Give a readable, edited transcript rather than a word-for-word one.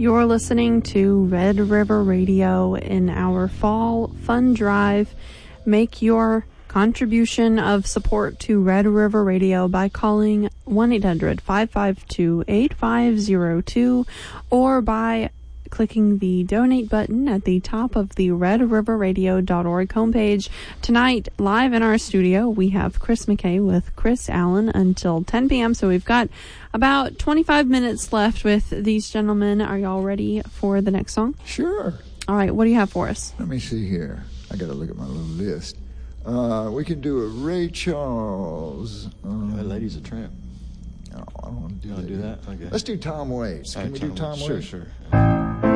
You're listening to Red River Radio in our fall fund drive. Make your contribution of support to Red River Radio by calling 1-800-552-8502 or by clicking the donate button at the top of the redriverradio.org homepage. Tonight, live in our studio, we have Chris McKay with Chris Allen until 10 p.m. So we've got about 25 minutes left with these gentlemen. Are y'all ready for the next song? Sure. All right, what do you have for us? Let me see here. I got to look at my little list. We can do a Ray Charles. That Lady's a Tramp. No, I don't want to do You that. want to do that? Okay. Let's do Tom Waits. Can we do Tom Waits? Sure.